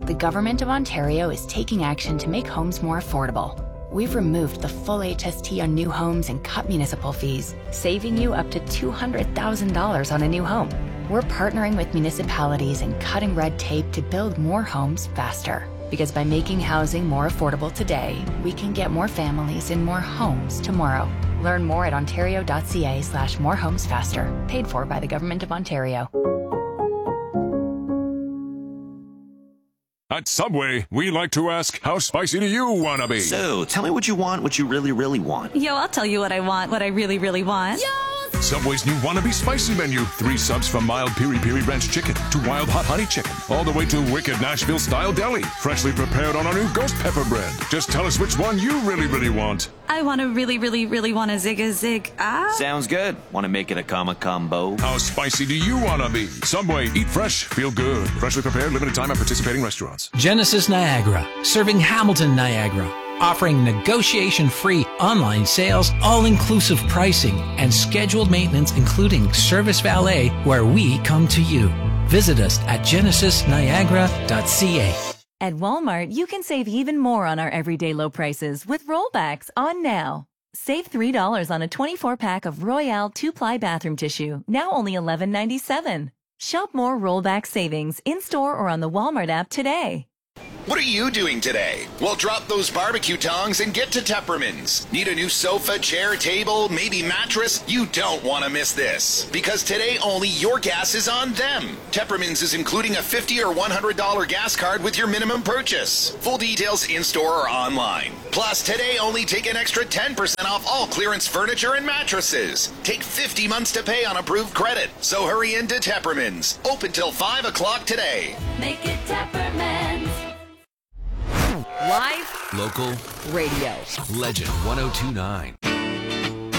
The Government of Ontario is taking action to make homes more affordable. We've removed the full HST on new homes and cut municipal fees, saving you up to $200,000 on a new home. We're partnering with municipalities and cutting red tape to build more homes faster. Because by making housing more affordable today, we can get more families in more homes tomorrow. Learn more at ontario.ca/morehomesfaster. Paid for by the Government of Ontario. At Subway, we like to ask, how spicy do you want to be? So, tell me what you want, what you really, really want. Yo, I'll tell you what I want, what I really, really want. Yo! Subway's new Wannabe Spicy menu. 3 subs from mild piri-piri ranch chicken to wild hot honey chicken, all the way to wicked Nashville-style deli, freshly prepared on our new ghost pepper bread. Just tell us which one you really, really want. I want to really, really, really want a zig. Sounds good. Want to make it a combo? How spicy do you want to be? Subway, eat fresh, feel good. Freshly prepared, limited time at participating restaurants. Genesis Niagara, serving Hamilton, Niagara. Offering negotiation-free online sales, all-inclusive pricing, and scheduled maintenance including service valet where we come to you. Visit us at genesisniagara.ca. At Walmart, you can save even more on our everyday low prices with rollbacks on now. Save $3 on a 24-pack of Royale 2-ply bathroom tissue, now only $11.97. Shop more rollback savings in-store or on the Walmart app today. What are you doing today? Well, drop those barbecue tongs and get to Tepperman's. Need a new sofa, chair, table, maybe mattress? You don't want to miss this. Because today only your gas is on them. Tepperman's is including a $50 or $100 gas card with your minimum purchase. Full details in-store or online. Plus, today only take an extra 10% off all clearance furniture and mattresses. Take 50 months to pay on approved credit. So hurry into Tepperman's. Open till 5 o'clock today. Make it Tepperman's. Live, local, radio. Legend 102.9.